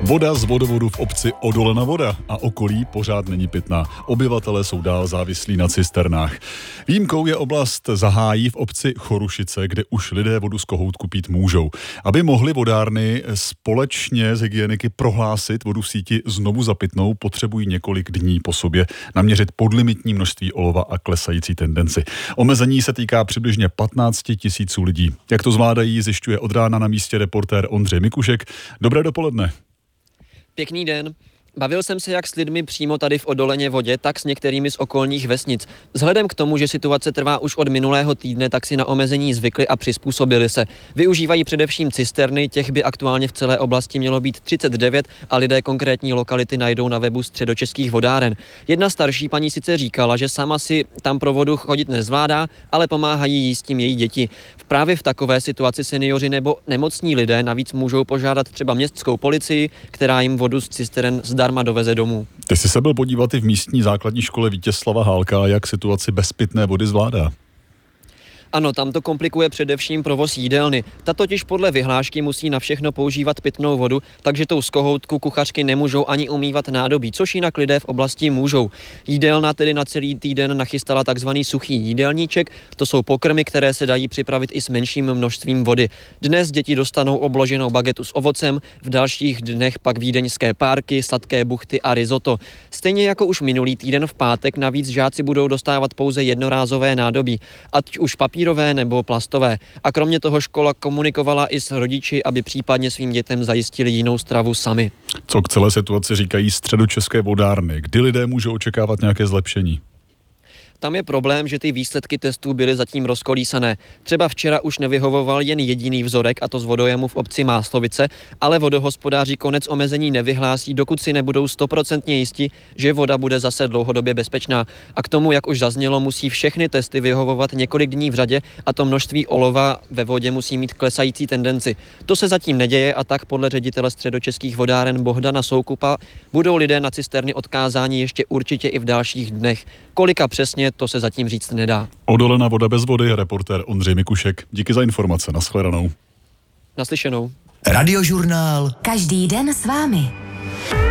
Voda z vodovodu v obci Odolena Voda a okolí pořád není pitná. Obyvatelé jsou dál závislí na cisternách. Výjimkou je oblast Zahájí v obci Chorušice, kde už lidé vodu z kohoutku pít můžou. Aby mohli vodárny společně z hygieniky prohlásit vodu v síti znovu za pitnou, potřebují několik dní po sobě naměřit podlimitní množství olova a klesající tendenci. Omezení se týká přibližně 15 000 lidí. Jak to zvládají, zjišťuje od rána na místě reportér Ondřej Mikušek. Dobré dopoledne. Pěkný den. Bavil jsem se jak s lidmi přímo tady v Odoleně Vodě, tak s některými z okolních vesnic. Vzhledem k tomu, že situace trvá už od minulého týdne, tak si na omezení zvykli a přizpůsobili se. Využívají především cisterny, těch by aktuálně v celé oblasti mělo být 39 a lidé konkrétní lokality najdou na webu Středočeských vodáren. Jedna starší paní sice říkala, že sama si tam pro vodu chodit nezvládá, ale pomáhají jí s tím její děti. Právě v takové situaci seniori nebo nemocní lidé navíc můžou požádat třeba městskou policii, která jim vodu z cisteren zdarma doveze domů. Ty jsi se byl podívat i v místní základní škole Vítězslava Hálka, jak situaci bez pitné vody zvládá. Ano, tam to komplikuje především provoz jídelny. Ta totiž podle vyhlášky musí na všechno používat pitnou vodu, takže tou z kohoutku kuchařky nemůžou ani umývat nádobí, což jinak lidé v oblasti můžou. Jídelna tedy na celý týden nachystala takzvaný suchý jídelníček. To jsou pokrmy, které se dají připravit i s menším množstvím vody. Dnes děti dostanou obloženou bagetu s ovocem, v dalších dnech pak vídeňské párky, sladké buchty a risotto. Stejně jako už minulý týden v pátek navíc žáci budou dostávat pouze jednorázové nádobí, ať už papírové nebo plastové. A kromě toho škola komunikovala i s rodiči, aby případně svým dětem zajistili jinou stravu sami. Co k celé situaci říkají Středočeské vodárny? Kdy lidé můžou očekávat nějaké zlepšení? Tam je problém, že ty výsledky testů byly zatím rozkolísané. Třeba včera už nevyhovoval jen jediný vzorek, a to z vodojemu v obci Máslovice, ale vodohospodáři konec omezení nevyhlásí, dokud si nebudou 100% jisti, že voda bude zase dlouhodobě bezpečná. A k tomu, jak už zaznělo, musí všechny testy vyhovovat několik dní v řadě a to množství olova ve vodě musí mít klesající tendenci. To se zatím neděje a tak podle ředitele Středočeských vodáren Bohdana Soukupa budou lidé na cisterny odkázáni ještě určitě i v dalších dnech. Kolika přesně, to se zatím říct nedá. Odolena Voda bez vody, reportér Ondřej Mikušek. Díky za informace, nashledanou. Naslyšenou. Radiožurnál. Každý den s vámi.